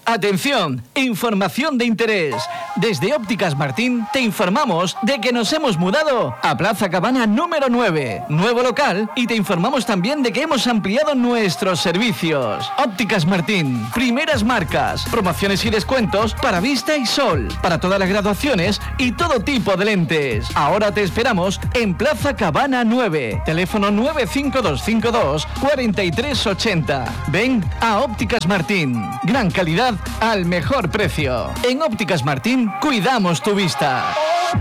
Atención, información de interés. Desde Ópticas Martín te informamos de que nos hemos mudado a Plaza Cabana número 9, nuevo local, y te informamos también de que hemos ampliado nuestros servicios. Ópticas Martín, primeras marcas, promociones y descuentos para vista y sol, para todas las graduaciones y todo tipo de lentes. Ahora te esperamos en Plaza Cabana 9, teléfono 95252 4380. Ven a Ópticas Martín, gran calidad al mejor precio. En Ópticas Martín cuidamos tu vista.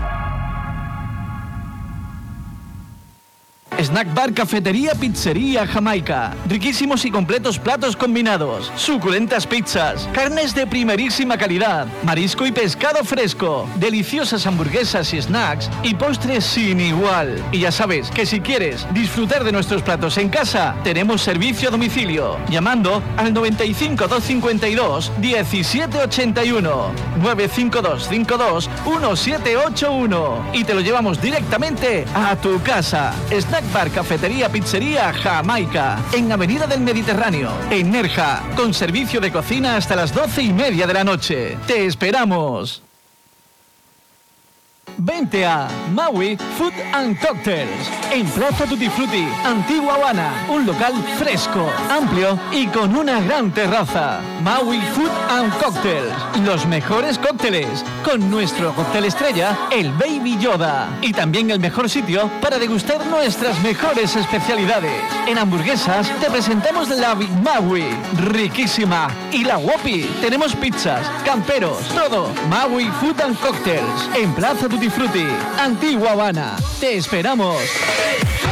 Snack Bar, Cafetería, Pizzería Jamaica. Riquísimos y completos platos combinados, suculentas pizzas, carnes de primerísima calidad, marisco y pescado fresco, deliciosas hamburguesas y snacks y postres sin igual. Y ya sabes que si quieres disfrutar de nuestros platos en casa, tenemos servicio a domicilio, llamando al 95 252 1781, 95252 1781, y te lo llevamos directamente a tu casa. Snack Bar, Cafetería, Pizzería Jamaica, en Avenida del Mediterráneo, en Nerja, con servicio de cocina hasta las 12:30 de la noche. ¡Te esperamos! Vente a Maui Food and Cocktails, en Plaza Tutti Frutti, Antigua Habana, un local fresco, amplio y con una gran terraza. Maui Food and Cocktails, los mejores cócteles, con nuestro cóctel estrella, el Baby Yoda, y también el mejor sitio para degustar nuestras mejores especialidades. En hamburguesas te presentamos la Big Maui, riquísima, y la Whoppi. Tenemos pizzas, camperos, todo. Maui Food and Cocktails, en Plaza Tutti Frutti, Antigua Habana. ¡Te esperamos!